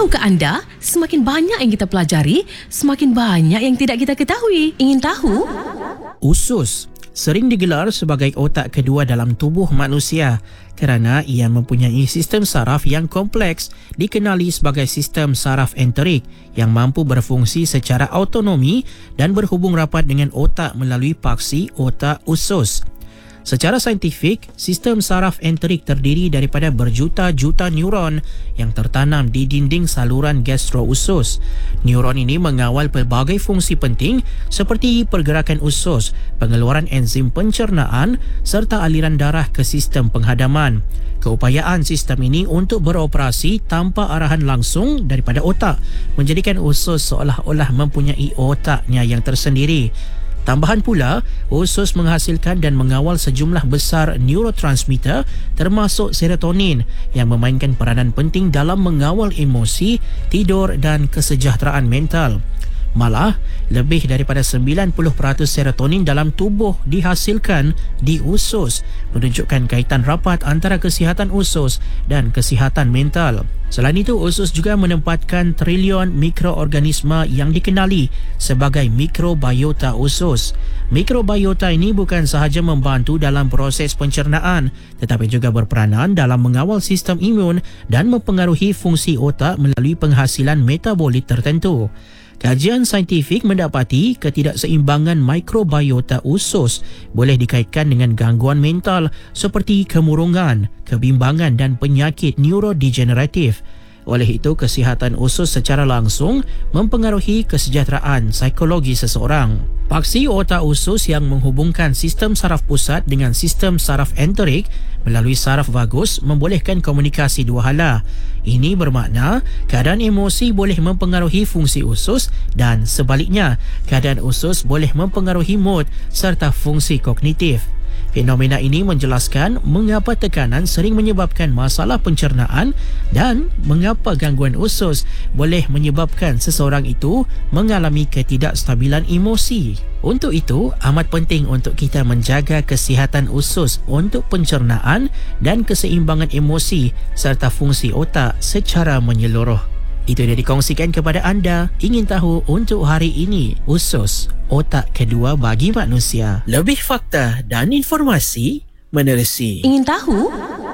Tahukah anda, semakin banyak yang kita pelajari, semakin banyak yang tidak kita ketahui. Ingin tahu? Usus sering digelar sebagai otak kedua dalam tubuh manusia kerana ia mempunyai sistem saraf yang kompleks dikenali sebagai sistem saraf enterik yang mampu berfungsi secara autonomi dan berhubung rapat dengan otak melalui paksi otak usus. Secara saintifik, sistem saraf enterik terdiri daripada berjuta-juta neuron yang tertanam di dinding saluran gastrousus. Neuron ini mengawal pelbagai fungsi penting seperti pergerakan usus, pengeluaran enzim pencernaan serta aliran darah ke sistem penghadaman. Keupayaan sistem ini untuk beroperasi tanpa arahan langsung daripada otak menjadikan usus seolah-olah mempunyai otaknya yang tersendiri. Tambahan pula, usus menghasilkan dan mengawal sejumlah besar neurotransmitter termasuk serotonin yang memainkan peranan penting dalam mengawal emosi, tidur dan kesejahteraan mental. Malah, lebih daripada 90% serotonin dalam tubuh dihasilkan di usus, menunjukkan kaitan rapat antara kesihatan usus dan kesihatan mental. Selain itu, usus juga menempatkan trilion mikroorganisma yang dikenali sebagai mikrobiota usus. Mikrobiota ini bukan sahaja membantu dalam proses pencernaan, tetapi juga berperanan dalam mengawal sistem imun dan mempengaruhi fungsi otak melalui penghasilan metabolit tertentu. Kajian saintifik mendapati ketidakseimbangan mikrobiota usus boleh dikaitkan dengan gangguan mental seperti kemurungan, kebimbangan dan penyakit neurodegeneratif. Oleh itu, kesihatan usus secara langsung mempengaruhi kesejahteraan psikologi seseorang. Paksi otak usus yang menghubungkan sistem saraf pusat dengan sistem saraf enterik melalui saraf vagus membolehkan komunikasi dua hala. Ini bermakna keadaan emosi boleh mempengaruhi fungsi usus dan sebaliknya, keadaan usus boleh mempengaruhi mood serta fungsi kognitif. Fenomena ini menjelaskan mengapa tekanan sering menyebabkan masalah pencernaan dan mengapa gangguan usus boleh menyebabkan seseorang itu mengalami ketidakstabilan emosi. Untuk itu, amat penting untuk kita menjaga kesihatan usus untuk pencernaan dan keseimbangan emosi serta fungsi otak secara menyeluruh. Itu yang dikongsikan kepada anda. Ingin tahu untuk hari ini, usus, otak kedua bagi manusia. Lebih fakta dan informasi menerusi. Ingin tahu?